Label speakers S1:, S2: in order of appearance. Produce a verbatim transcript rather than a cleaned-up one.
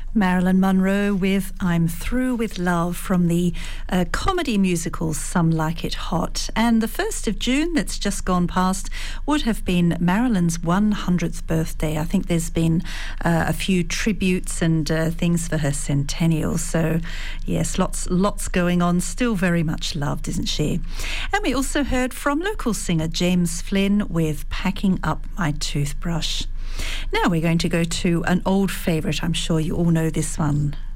S1: Marilyn Monroe with I'm Through With Love from the uh, comedy musical Some Like It Hot. And the first of June that's just gone past would have been Marilyn's one hundredth birthday. I think there's been uh, a few tributes and uh, things for her centennial. So, yes, lots, lots going on. Still very much loved, isn't she? And we also heard from local singer James Flynn with Packing Up My Toothbrush. Now we're going to go to an old favourite. I'm sure you all know this one.